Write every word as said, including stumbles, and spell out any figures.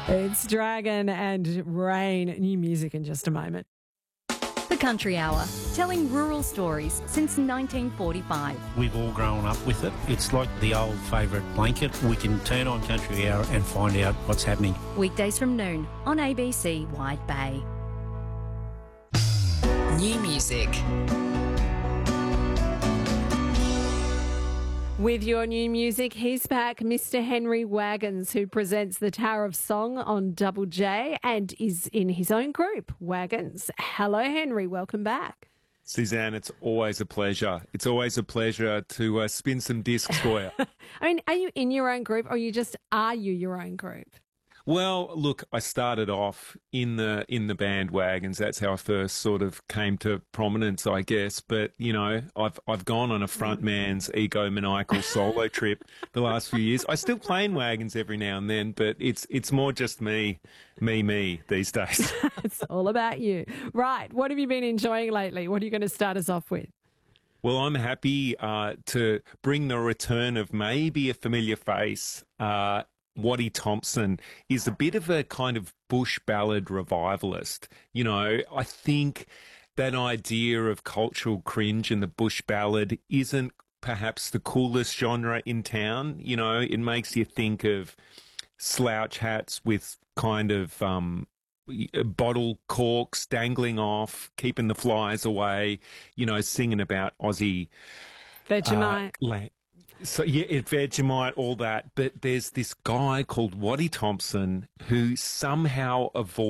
It's Dragon and Rain. New music in just a moment. The Country Hour, telling rural stories since nineteen forty-five. We've all grown up with it. It's like the old favourite blanket. We can turn on Country Hour and find out what's happening. Weekdays from noon on A B C Wide Bay. New music. With your new music, he's back, Mister Henry Wagons, who presents the Tower of Song on Double J and is in his own group, Wagons. Hello, Henry. Welcome back. Suzanne, it's always a pleasure. It's always a pleasure to uh, spin some discs for you. I mean, are you in your own group or you just are you your own group? Well, look, I started off in the in the band Wagons. That's how I first sort of came to prominence, I guess. But you know, I've I've gone on a frontman's egomaniacal solo trip the last few years. I still play in Wagons every now and then, but it's it's more just me, me, me these days. It's all about you, right? What have you been enjoying lately? What are you going to start us off with? Well, I'm happy uh, to bring the return of maybe a familiar face. Uh, Waddy Thompson is a bit of a kind of bush ballad revivalist. You know, I think that idea of cultural cringe and the bush ballad isn't perhaps the coolest genre in town. You know, it makes you think of slouch hats with kind of um, bottle corks dangling off, keeping the flies away, you know, singing about Aussie Vegemite. Uh, la- So, yeah, it, Vegemite, all that. But there's this guy called Waddy Thompson who somehow avoids